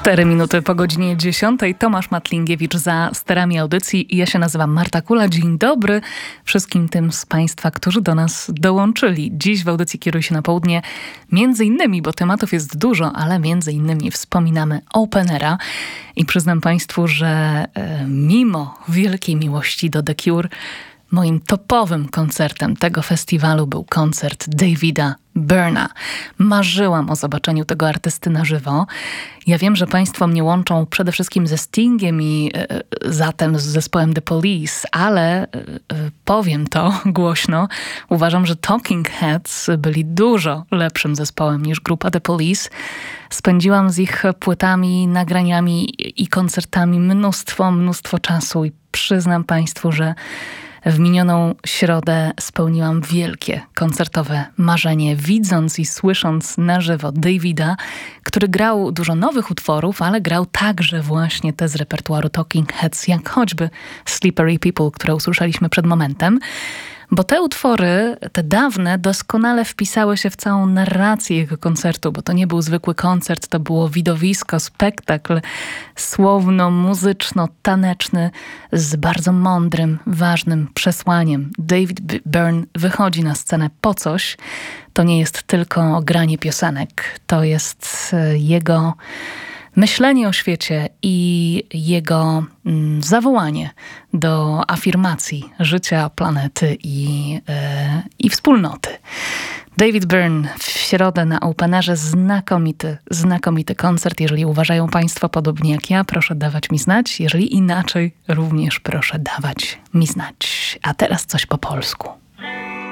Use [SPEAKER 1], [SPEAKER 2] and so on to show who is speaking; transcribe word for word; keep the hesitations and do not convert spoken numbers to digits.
[SPEAKER 1] Cztery minuty po godzinie dziesiątej. Tomasz Matlingiewicz za sterami audycji. Ja się nazywam Marta Kula. Dzień dobry wszystkim tym z Państwa, którzy do nas dołączyli. Dziś w audycji Kieruj się na południe między innymi, bo tematów jest dużo, ale między innymi wspominamy Openera. I przyznam Państwu, że e, mimo wielkiej miłości do The Cure, moim topowym koncertem tego festiwalu był koncert Davida Byrna. Marzyłam o zobaczeniu tego artysty na żywo. Ja wiem, że Państwo mnie łączą przede wszystkim ze Stingiem i e, zatem z zespołem The Police, ale e, powiem to głośno. Uważam, że Talking Heads byli dużo lepszym zespołem niż grupa The Police. Spędziłam z ich płytami, nagraniami i koncertami mnóstwo, mnóstwo czasu i przyznam Państwu, że w minioną środę spełniłam wielkie koncertowe marzenie, widząc i słysząc na żywo Davida, który grał dużo nowych utworów, ale grał także właśnie te z repertuaru Talking Heads, jak choćby Slippery People, które usłyszeliśmy przed momentem. Bo te utwory, te dawne, doskonale wpisały się w całą narrację jego koncertu, bo to nie był zwykły koncert, to było widowisko, spektakl słowno-muzyczno-taneczny z bardzo mądrym, ważnym przesłaniem. David Byrne wychodzi na scenę po coś. To nie jest tylko granie piosenek, to jest jego myślenie o świecie i jego mm, zawołanie do afirmacji życia, planety i, yy, i wspólnoty. David Byrne w środę na Openerze. Znakomity, znakomity koncert. Jeżeli uważają Państwo podobnie jak ja, proszę dawać mi znać. Jeżeli inaczej, również proszę dawać mi znać. A teraz coś po polsku.